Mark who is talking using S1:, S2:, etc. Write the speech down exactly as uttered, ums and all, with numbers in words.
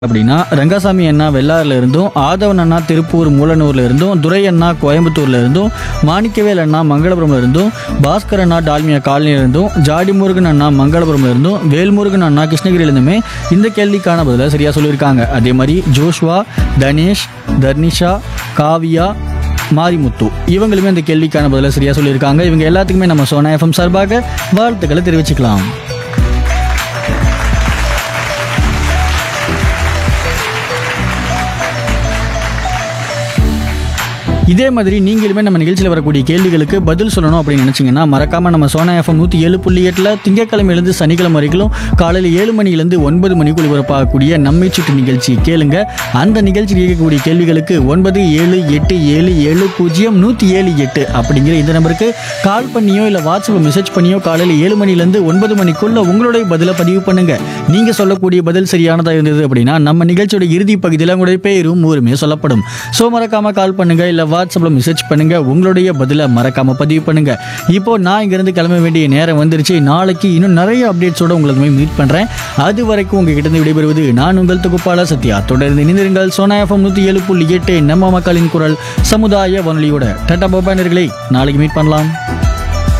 S1: அப்படின்னா ரங்கசாமி அண்ணா வெள்ளாறுல இருந்தும், ஆதவன் அண்ணா திருப்பூர் மூலனூர்ல இருந்தும், துரை அண்ணா கோயம்புத்தூர்ல இருந்தும், மாணிக்கவேல் அண்ணா மங்களபுரம்ல இருந்தும், பாஸ்கர் அண்ணா டால்மியா காலனியில இருந்தும், ஜாடி முருகன் அண்ணா மங்களபுரம்ல இருந்தும், வேல்முருகன் அண்ணா கிருஷ்ணகிரியில இருந்துமே இந்த கேள்விக்கான பதில சரியா சொல்லியிருக்காங்க. அதே மாதிரி ஜோஷ்வா, தனேஷ், தர்னிஷா, காவியா, மாரிமுத்து இவங்களுமே இந்த கேள்விக்கான பதில சரியா சொல்லியிருக்காங்க. இவங்க எல்லாத்துக்குமே நம்ம சோனா எஃப்எம் சார்பாக வாழ்த்துக்களை தெரிவிச்சுக்கலாம். இதே மாதிரி நீங்களுமே நம்ம நிகழ்ச்சியில் வரக்கூடிய கேள்விகளுக்கு பதில் சொல்லணும் அப்படின்னு நினச்சிங்கன்னா மறக்காமல் நம்ம சோனா எஃப்எம் நூற்றி ஏழு புள்ளி எட்டில் திங்கக்கிழமையிலேருந்து சனிக்கிழமை வரைக்கும் காலையில் ஏழு மணிலேருந்து ஒன்பது மணிக்குள் ஒளிபரப்பாகக்கூடிய நம்மை சுட்டு நிகழ்ச்சி கேளுங்க. அந்த நிகழ்ச்சி கேட்கக்கூடிய கேள்விகளுக்கு ஒன்பது ஏழு எட்டு ஏழு ஏழு பூஜ்ஜியம் நூற்றி ஏழு எட்டு அப்படிங்கிற இந்த நம்பருக்கு கால் பண்ணியோ இல்லை வாட்ஸ்அப்பில் மெசேஜ் பண்ணியோ காலையில் ஏழு மணிலேருந்து ஒன்பது மணிக்குள்ள உங்களுடைய பதிலை பதிவு பண்ணுங்க. நீங்கள் சொல்லக்கூடிய பதில் சரியானதாக இருந்தது அப்படின்னா நம்ம நிகழ்ச்சியோட இறுதி பகுதியில் உங்களுடைய பேரும் ஊருமே சொல்லப்படும். ஸோ மறக்காமல் கால் பண்ணுங்க, இல்லை வாட்ஸ்அப்ல மெசேஜ் பண்ணுங்க, உங்களுடைய பதில மறக்காம பதிவு பண்ணுங்க. இப்போ நான் இங்க இருந்து கிளம்ப வேண்டிய நேரம் வந்துருச்சு. நாளைக்கு இன்னும் நிறைய அப்டேட்ஸோட உங்களுக்கு மீட் பண்றேன். அது வரைக்கும் உங்ககிட்ட இருந்து விடைபெறுவது நான் உங்கள் தொகுப்பாளர் சத்யா. தொடர்ந்து இணைந்திருங்கள் சோனா எஃப்எம் நூத்தி ஏழு புள்ளி எட்டு நம்ம மக்களின் குரல் சமுதாய வானொலியோட. டாடா பாபா நேயர்களே, நாளைக்கு மீட் பண்ணலாம்.